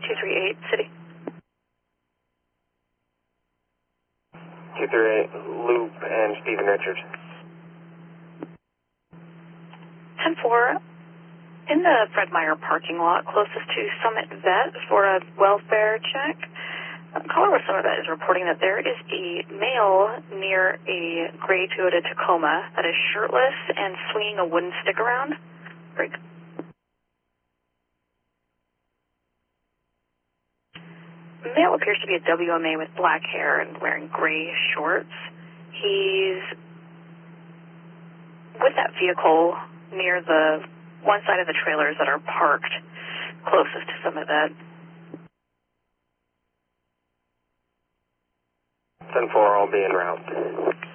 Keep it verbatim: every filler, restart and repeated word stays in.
two three eight, City. two three eight, Loop and Stephen Richards. ten four, in the Fred Meyer parking lot closest to Summit Vet for a welfare check, caller with Summit Vet is reporting that there is a male near a gray Toyota Tacoma that is shirtless and swinging a wooden stick around. Break. The male appears to be a W M A with black hair and wearing gray shorts. He's with that vehicle near the one side of the trailers that are parked closest to Summit Vet. ten four, I'll be en route.